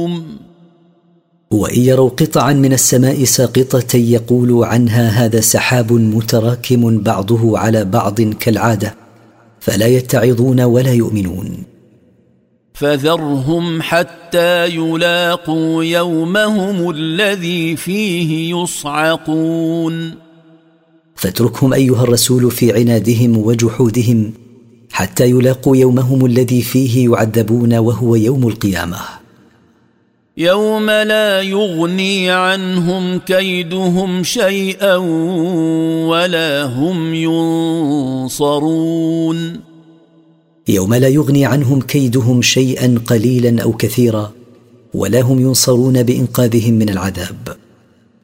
وإن يروا قطعا من السماء ساقطة يقولوا عنها هذا سحاب متراكم بعضه على بعض كالعادة، فلا يتعظون ولا يؤمنون. فذرهم حتى يلاقوا يومهم الذي فيه يصعقون. فاتركهم أيها الرسول في عنادهم وجحودهم حتى يلاقوا يومهم الذي فيه يعذبون، وهو يوم القيامة، يوم لا يغني عنهم كيدهم شيئا ولا هم ينصرون. يوم لا يغني عنهم كيدهم شيئا قليلا أو كثيرا، ولا هم ينصرون بإنقاذهم من العذاب.